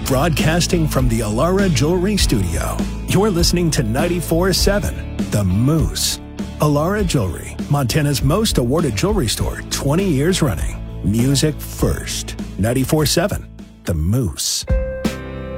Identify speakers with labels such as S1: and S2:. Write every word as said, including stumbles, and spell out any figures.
S1: Broadcasting from the Alara Jewelry Studio, you're listening to ninety-four point seven, The Moose. Alara Jewelry, Montana's most awarded jewelry store, twenty years running. Music first. ninety-four point seven, The Moose.